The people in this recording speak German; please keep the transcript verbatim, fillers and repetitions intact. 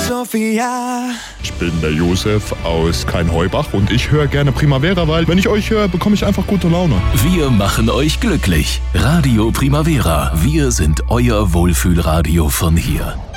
Sophia. Ich bin der Josef aus Kain-Heubach und ich höre gerne Primavera, weil wenn ich euch höre, bekomme ich einfach gute Laune. Wir machen euch glücklich. Radio Primavera. Wir sind euer Wohlfühlradio von hier.